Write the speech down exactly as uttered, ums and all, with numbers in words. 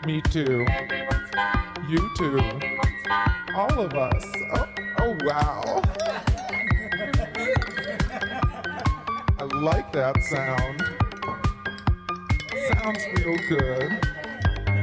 Me too. You too. All of us. Oh, oh wow. I like that sound. Sounds real good.